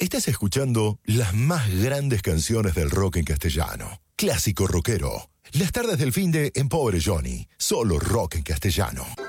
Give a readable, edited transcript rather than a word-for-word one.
Estás escuchando las más grandes canciones del rock en castellano. Clásico rockero. Las tardes del finde en Pobre Johnny. Solo rock en castellano.